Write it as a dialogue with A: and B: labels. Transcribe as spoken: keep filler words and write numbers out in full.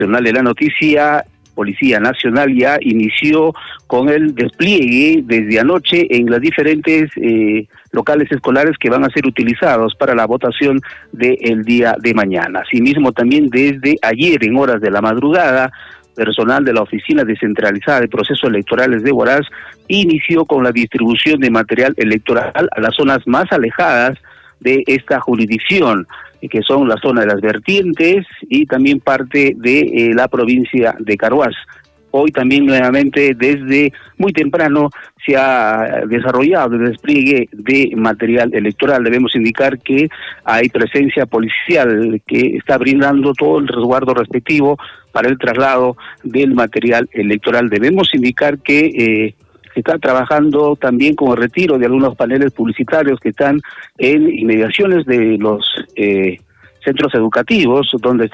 A: Nacional de la Noticia, Policía Nacional ya inició con el despliegue desde anoche en las diferentes eh, locales escolares que van a ser utilizados para la votación del día de mañana. Asimismo, también desde ayer en horas de la madrugada, personal de la Oficina Descentralizada de Procesos Electorales de Huaraz inició con la distribución de material electoral a las zonas más alejadas de esta jurisdicción, que son la zona de las vertientes y también parte de eh, la provincia de Carhuaz. Hoy también nuevamente desde muy temprano se ha desarrollado el despliegue de material electoral. Debemos indicar que hay presencia policial que está brindando todo el resguardo respectivo para el traslado del material electoral. Debemos indicar que eh, se está trabajando también con el retiro de algunos paneles publicitarios que están en inmediaciones de los eh, centros educativos, donde